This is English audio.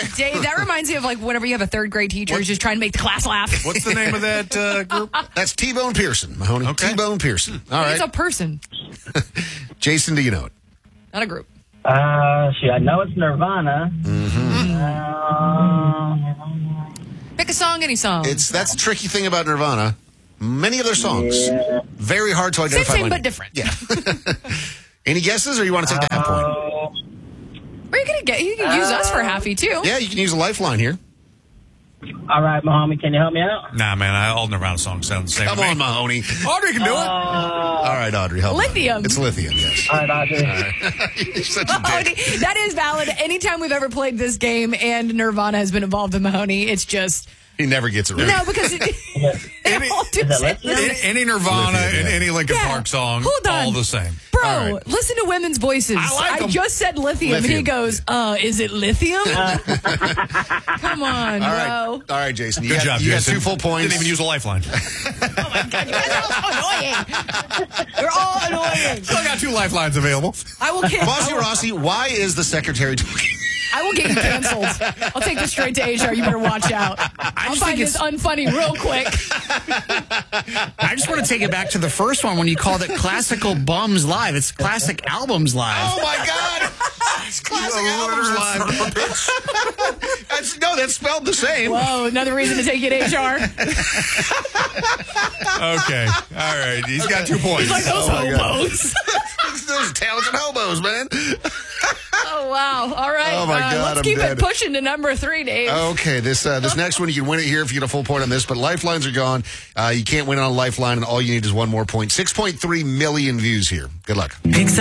Dave, that reminds me of like whenever you have a third grade teacher who's just trying to make the class laugh. What's the name of that group? That's T-Bone Pearson, Mahoney. Okay. T-Bone Pearson. All right. It's a person, Jason, do you know it? not a group. I know it's Nirvana. Pick a song, any song. That's the tricky thing about Nirvana. Many of their songs, very hard to identify. Same, but different. Yeah. Any guesses, or you want to take the half point? Where are you going to get? You can use us for halfie, too. Yeah, you can use a lifeline here. All right, Mahoney, can you help me out? Nah, man, all Nirvana songs sound the same. Come on, Mahoney. Audrey can do it. All right, Audrey, help. Lithium. It's lithium, yes. All right, Audrey. You're such a Mahoney, dick. that is valid. Anytime we've ever played this game and Nirvana has been involved in Mahoney, it's just... He never gets it right. No, because they all do Is that say Lithium? Any Nirvana Lithium, and yeah. any Linkin Yeah. Park song, Hold on. all the same. Bro, All right. listen to women's voices. I like 'em. just said lithium, and he Lithium. goes, is it lithium? Come on, All bro. right, Jason. Good job, You got Jason. 2 full points. Didn't even use a lifeline. Oh, my God. You guys are all so annoying. You're all annoying. Still got 2 lifelines available. I will Bossy Rossi, why is the secretary talking? I will get you canceled. I'll take this straight to HR. You better watch out. I'll just find think this unfunny real quick. I just want to take it back to the first one when you called it Classical Bums Live. It's Classic Albums Live. Oh, my God. It's classic albums live. That's spelled the same. Whoa, another reason to take you to HR. Okay. All right. He's got 2 points. He's like those hobos. Those talented hobos, man. Oh, wow. All right. Oh, my God, let's I'm keep dead. it pushing to number 3, Dave. Okay, this next one, you can win it here if you get a full point on this, but lifelines are gone. You can't win on a lifeline, and all you need is one more point. 6.3 million views here. Good luck.